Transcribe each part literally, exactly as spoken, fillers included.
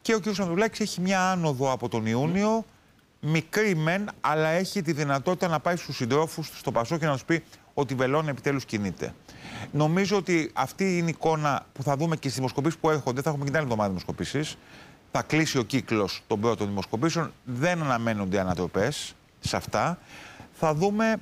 Και ο κ. Ανδρουλάκης έχει μια άνοδο από τον Ιούνιο, μικρή μεν, αλλά έχει τη δυνατότητα να πάει στους συντρόφους στο Πασόκ και να τους πει ότι η Βελόνα επιτέλους κινείται. Νομίζω ότι αυτή είναι η εικόνα που θα δούμε και στις δημοσκοπήσεις που έρχονται. Θα έχουμε και την άλλη εβδομάδα δημοσκοπήσεις. Θα κλείσει ο κύκλος των πρώτων δημοσκοπήσεων. Δεν αναμένονται ανατροπές σε αυτά. Θα δούμε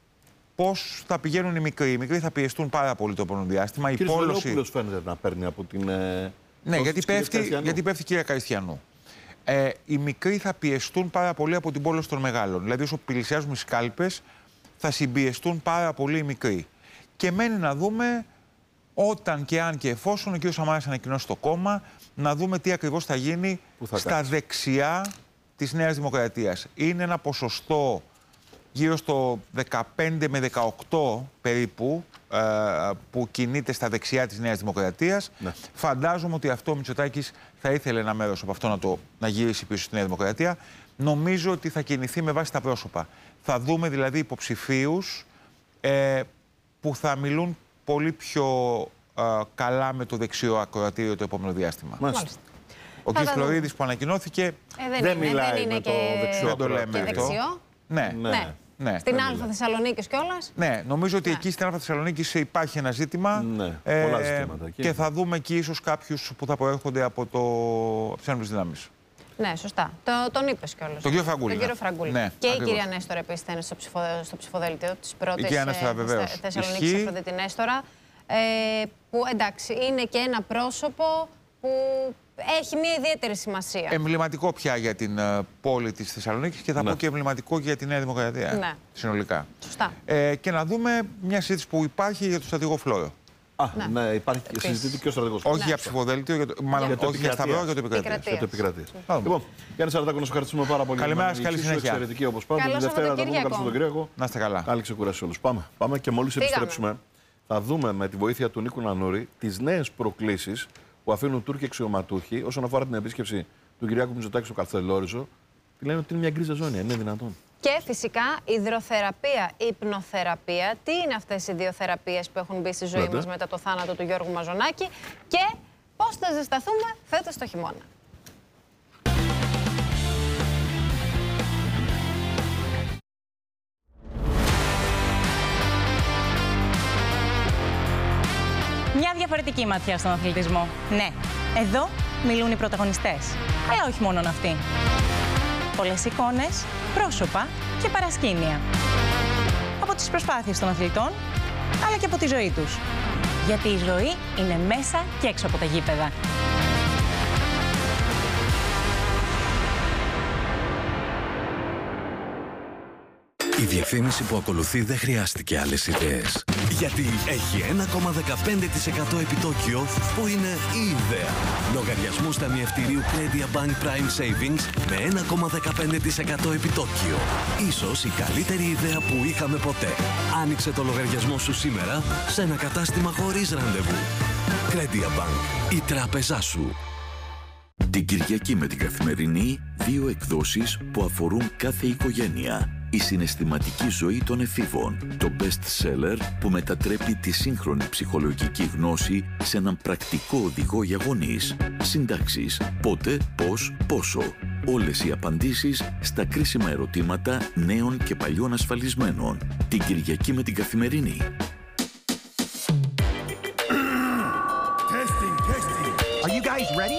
πώς θα πηγαίνουν οι μικροί. Οι μικροί θα πιεστούν πάρα πολύ το επόμενο διάστημα. Ο κ. Βελόπουλος φαίνεται να παίρνει από την. Ναι, γιατί πέφτει, γιατί πέφτει η κυρία Καριστιανού. Ε, οι μικροί θα πιεστούν πάρα πολύ από την πόλωση των μεγάλων. Δηλαδή, όσο πλησιάζουν οι σκάλπες, θα συμπιεστούν πάρα πολύ οι μικροί. Και μένει να δούμε, όταν και αν και εφόσον ο κ. Σαμάρας ανακοινώσει το κόμμα, να δούμε τι ακριβώς θα γίνει θα στα κάτσει. δεξιά της Νέας Δημοκρατίας. Είναι ένα ποσοστό γύρω στο δεκαπέντε με δεκαοκτώ περίπου, ε, που κινείται στα δεξιά της Νέας Δημοκρατίας. Ναι. Φαντάζομαι ότι αυτό ο Μητσοτάκης θα ήθελε ένα μέρος από αυτό να, το, να γυρίσει πίσω στη Νέα Δημοκρατία. Νομίζω ότι θα κινηθεί με βάση τα πρόσωπα. Θα δούμε δηλαδή υποψηφίους ε, που θα μιλούν πολύ πιο ε, καλά με το δεξιό ακροατήριο το επόμενο διάστημα. Μάλιστα. Ο κ. Φλωρίδης που ανακοινώθηκε ε, δεν, δεν είναι, μιλάει δεν είναι με και... το δεξιό δεν το λέμε και αυτό. δεξιό. Ναι. Ναι. Ναι. Ναι. Στην Α Θεσσαλονίκης κιόλας. Ναι, νομίζω ότι Ναι. εκεί στην Α Θεσσαλονίκης υπάρχει ένα ζήτημα. Ναι, πολλά ζητήματα εκεί. Και θα δούμε εκεί ίσως κάποιους που θα προέρχονται από, το... από τις ένοπλες δυνάμεις. Ναι, σωστά. Το, τον είπες κιόλας. Τον κύριο Φραγκούλη. Τον κύριο Φραγκούλη. Ναι, και ακριβώς. η κυρία Νέστορα επίσης θα είναι στο, ψηφο, στο ψηφοδέλτιο της πρώτης κυρία Νέστορα, βεβαίως. Θε, Θεσσαλονίκης Ισχύει. από την Νέστορα. Ε, που εντάξει, είναι και ένα πρόσωπο που έχει μια ιδιαίτερη σημασία. Εμβληματικό πια για την uh, πόλη της Θεσσαλονίκης και θα Ναι. πω και εμβληματικό και για τη Νέα Δημοκρατία. Ναι. Συνολικά. Σωστά. Ε, και να δούμε μια συζήτηση που υπάρχει για το στρατηγό Φλόρο. Α, Ναι. ναι, υπάρχει και Επίσης. συζητείται και ο στρατηγός. Όχι Ναι. για ψηφοδέλτιο, για το, μάλλον Για το όχι για επικρατείας. σταυρό, για το επικρατείας. Επικρατείας. Για το επικρατείας. Θα δούμε. Λοιπόν, Γιάννη Σαραντάκο, να σου ευχαριστούμε πάρα πολύ. Καλημέρα για σας, την καλή εισήγηση σου, συνέχεια. εξαιρετική όπως πάντα. Καλό Την Δευτέρα θα τα πούμε. Καλό Σαββατοκύριακο. Σαββατοκύριακο. Να είστε καλά. Καλή ξεκούραση σε όλους. Πάμε. Πάμε και μόλις Φύγαμε. επιστρέψουμε, θα δούμε με τη βοήθεια του Νίκου Νανούρη τις νέες προκλήσεις που αφήνουν Τούρκοι αξιωματούχοι όσον αφορά την επίσκεψη του Κυριάκου Μητσοτάκη στο Καστελόριζο. Τι λένε ότι είναι μια γκρίζα ζώνη, είναι δυνατόν. Και φυσικά υδροθεραπεία, υπνοθεραπεία. Τι είναι αυτές οι δύο θεραπείες που έχουν μπει στη ζωή Λέτε. μας μετά το θάνατο του Γιώργου Μαζονάκη και πώς θα ζεσταθούμε φέτος το χειμώνα. Μια διαφορετική ματιά στον αθλητισμό. Ναι, εδώ μιλούν οι πρωταγωνιστές. Ε, όχι μόνον αυτοί. Πολλές εικόνες, πρόσωπα και παρασκήνια. Από τις προσπάθειες των αθλητών, αλλά και από τη ζωή τους. Γιατί η ζωή είναι μέσα και έξω από τα γήπεδα. Η διαφήμιση που ακολουθεί δεν χρειάστηκε άλλες ιδέες. Γιατί έχει ένα κόμμα δεκαπέντε τοις εκατό επιτόκιο που είναι η ιδέα. Λογαριασμούς ταμιευτηρίου Credit Bank Prime Savings με ένα κόμμα δεκαπέντε τοις εκατό επιτόκιο. Ίσως η καλύτερη ιδέα που είχαμε ποτέ. Άνοιξε το λογαριασμό σου σήμερα σε ένα κατάστημα χωρίς ραντεβού. Credit Bank, η τράπεζά σου. Την Κυριακή με την Καθημερινή, δύο εκδόσεις που αφορούν κάθε οικογένεια. Η συναισθηματική ζωή των εφήβων, το best seller που μετατρέπει τη σύγχρονη ψυχολογική γνώση σε έναν πρακτικό οδηγό για γονείς. Συντάξεις, πότε, πώς, πόσο. Όλες οι απαντήσεις στα κρίσιμα ερωτήματα νέων και παλιών ασφαλισμένων. Την Κυριακή με την Καθημερινή. Testing, testing. Are you guys ready?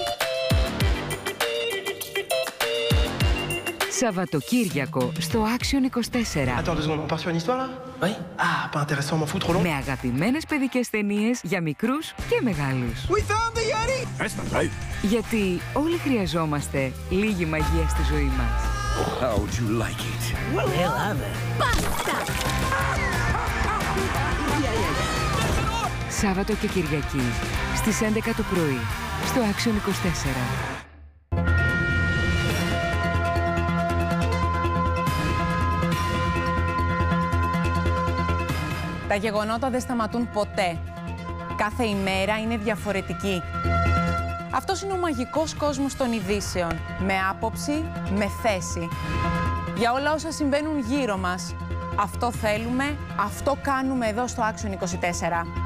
Σαββατοκύριακο στο Action είκοσι τέσσερα. Attends deux secondes, on part sur une histoire là? Oui. Ah, pas intéressant, m'en fous trop long. Με αγαπημένες παιδικές ταινίες για μικρούς και μεγάλους. We found the Yeti! That's not right. Γιατί όλοι χρειαζόμαστε λίγη μαγεία στη ζωή μας. How would you like it? Well, love it. Σάββατο και Κυριακή στις έντεκα το πρωί στο Action είκοσι τέσσερα. Τα γεγονότα δεν σταματούν ποτέ. Κάθε ημέρα είναι διαφορετική. Αυτός είναι ο μαγικός κόσμος των ειδήσεων. Με άποψη, με θέση. Για όλα όσα συμβαίνουν γύρω μας. Αυτό θέλουμε, αυτό κάνουμε εδώ στο Action είκοσι τέσσερα.